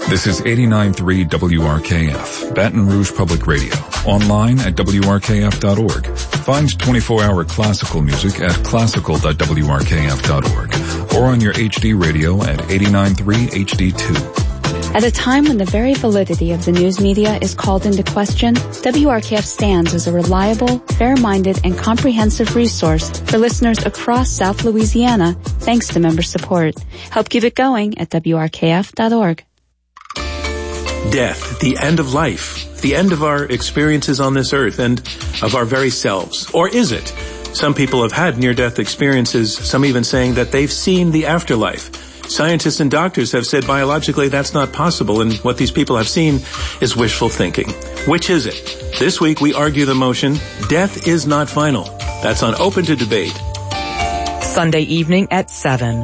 This is 89.3 WRKF, Baton Rouge Public Radio. Online at WRKF.org. Find 24-hour classical music at classical.WRKF.org or on your HD radio at 89.3 HD2. At a time when the very validity of the news media is called into question, WRKF stands as a reliable, fair-minded, and comprehensive resource for listeners across South Louisiana, thanks to member support. Help keep it going at WRKF.org. Death, the end of life, the end of our experiences on this earth and of our very selves. Or is it? Some people have had near-death experiences, some even saying that they've seen the afterlife. Scientists and doctors have said biologically that's not possible, and what these people have seen is wishful thinking. Which is it? This week we argue the motion, death is not final. That's on Open to Debate. Sunday evening at 7.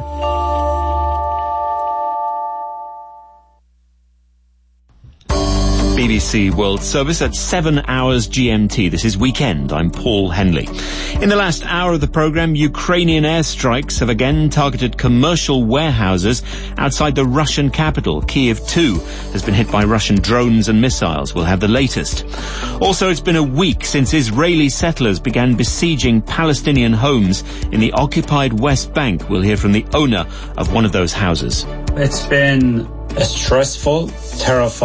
BBC World Service at 7 hours GMT. This is Weekend. I'm Paul Henley. In the last hour of the program, Ukrainian airstrikes have again targeted commercial warehouses outside the Russian capital. Kyiv, too, has been hit by Russian drones and missiles. We'll have the latest. Also, it's been a week since Israeli settlers began besieging Palestinian homes in the occupied West Bank. We'll hear from the owner of one of those houses. It's been a stressful, terrifying